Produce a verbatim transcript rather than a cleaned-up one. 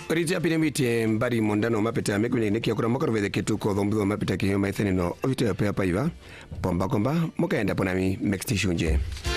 Ritia pirimiti mbari mondano mapita mekuni nikia kura mokaro vede ketuko dhombiwa mapita kiyo maitheni no ovito ya pea paiva pomba komba moka enda ponami next shunje.